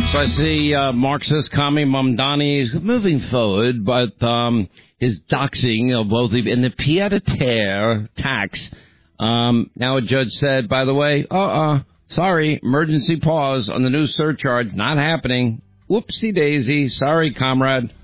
So I see Marxist commie Mamdani is moving forward, but his doxing of both in the pied-à-terre tax. Now a judge said, by the way, sorry, emergency pause on the new surcharge, not happening. Whoopsie-daisy, sorry, comrade.